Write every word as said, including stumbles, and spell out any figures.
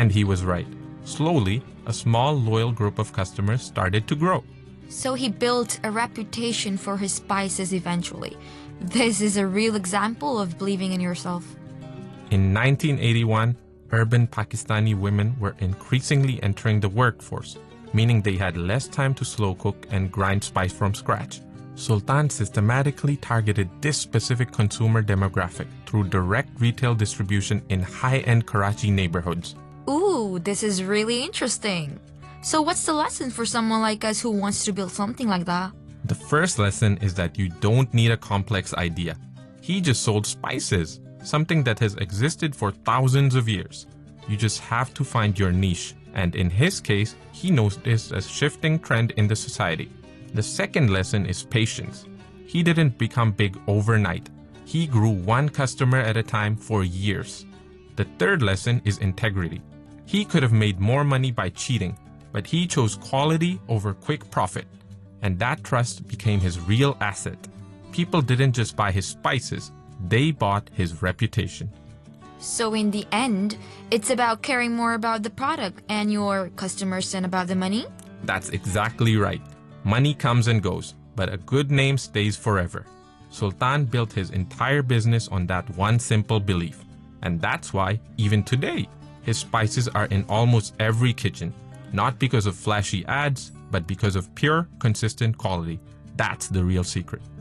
And he was right. Slowly, a small, loyal group of customers started to grow. So he built a reputation for his spices eventually. This is a real example of believing in yourself. In nineteen eighty-one, urban Pakistani women were increasingly entering the workforce, meaning they had less time to slow cook and grind spice from scratch. Sultan systematically targeted this specific consumer demographic through direct retail distribution in high-end Karachi neighborhoods. Ooh, this is really interesting. So what's the lesson for someone like us who wants to build something like that? The first lesson is that you don't need a complex idea. He just sold spices, something that has existed for thousands of years. You just have to find your niche, and in his case, he noticed a shifting trend in the society. The second lesson is patience. He didn't become big overnight. He grew one customer at a time for years. The third lesson is integrity. He could have made more money by cheating, but he chose quality over quick profit. And that trust became his real asset. People didn't just buy his spices, they bought his reputation. So in the end, it's about caring more about the product and your customers than about the money? That's exactly right. Money comes and goes, but a good name stays forever. Sultan built his entire business on that one simple belief. And that's why, even today, his spices are in almost every kitchen. Not because of flashy ads, but because of pure, consistent quality. That's the real secret.